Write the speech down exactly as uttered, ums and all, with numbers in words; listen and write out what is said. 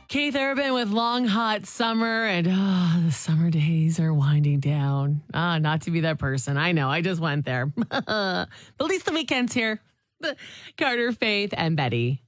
Keith Urban with Long Hot Summer, and oh, the summer days are winding down. Ah, not to be that person. I know, I just went there. But at least the weekend's here. Carter, Faith, and Betty.